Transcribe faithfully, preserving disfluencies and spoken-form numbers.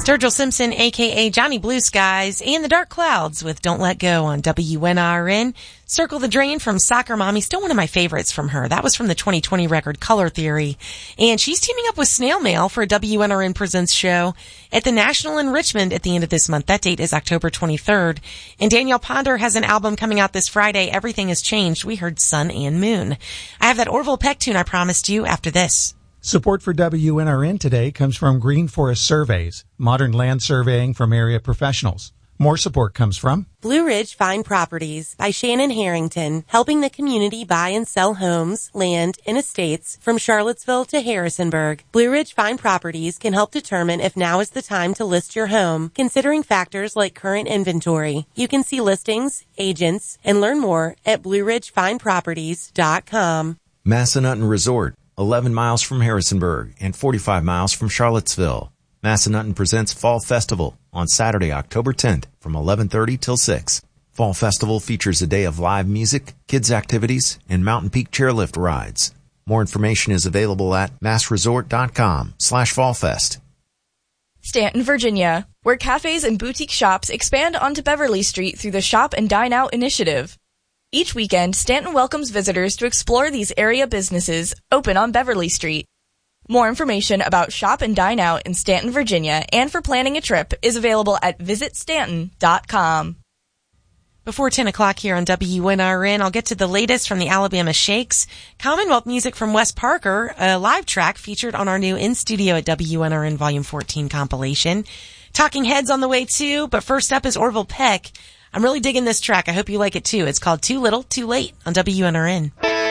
Sturgill Simpson, a k a. Johnny Blue Skies, and The Dark Clouds with Don't Let Go on W N R N. Circle the Drain from Soccer Mommy, still one of my favorites from her. That was from the twenty twenty record Color Theory. And she's teaming up with Snail Mail for a W N R N Presents show at the National in Richmond at the end of this month. That date is October twenty-third. And Danielle Ponder has an album coming out this Friday. Everything Has Changed. We heard Sun and Moon. I have that Orville Peck tune I promised you after this. Support for W N R N today comes from Green Forest Surveys, modern land surveying from area professionals. More support comes from Blue Ridge Fine Properties by Shannon Harrington, helping the community buy and sell homes, land, and estates from Charlottesville to Harrisonburg. Blue Ridge Fine Properties can help determine if now is the time to list your home, considering factors like current inventory. You can see listings, agents, and learn more at blue ridge fine properties dot com. Massanutten Resort, eleven miles from Harrisonburg and forty-five miles from Charlottesville. Massanutten presents Fall Festival on Saturday, October tenth from eleven thirty till six. Fall Festival features a day of live music, kids activities, and Mountain Peak chairlift rides. More information is available at massresort.com slash fallfest. Stanton, Virginia, where cafes and boutique shops expand onto Beverly Street through the Shop and Dine Out initiative. Each weekend, Stanton welcomes visitors to explore these area businesses open on Beverly Street. More information about Shop and Dine Out in Stanton, Virginia, and for planning a trip is available at visit stanton dot com. Before ten o'clock here on W N R N, I'll get to the latest from the Alabama Shakes. Commonwealth music from Wes Parker, a live track featured on our new In Studio at W N R N Volume fourteen compilation. Talking Heads on the way too, but first up is Orville Peck. I'm really digging this track. I hope you like it too. It's called Too Little, Too Late on W N R N.